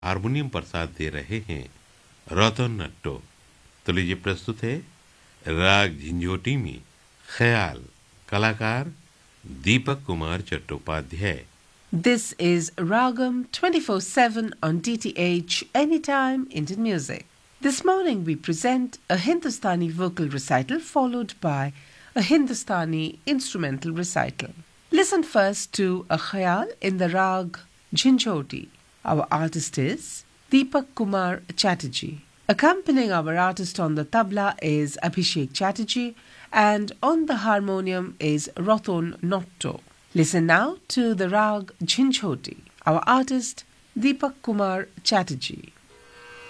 Harmonium पर साथ दे रहे हैं रतन नट्टो। तो लीजिए प्रस्तुत है राग झिंझोटी में ख्याल, कलाकार Deepak Kumar Chattopadhyay. This is Ragam 24/7 on DTH Anytime Indian Music. This morning we present a Hindustani vocal recital followed by a Hindustani instrumental recital. Listen first to a khayal in the rag Jhinjhoti. Our artist is Deepak Kumar Chatterjee. Accompanying our artist on the tabla is Abhishek Chatterjee and on the harmonium is Roton Notto. Listen now to the rag Jhinjhoti. Our artist Deepak Kumar Chatterjee.